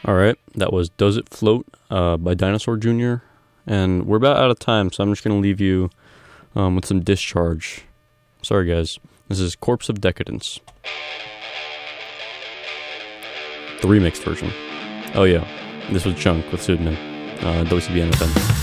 All right, that was Does It Float by Dinosaur Jr. And we're about out of time, so I'm just going to leave you with some Discharge. Sorry, guys. This is Corpse of Decadence. The remixed version. Oh, yeah. This was Chunk with Pseudonym. WCB NFM.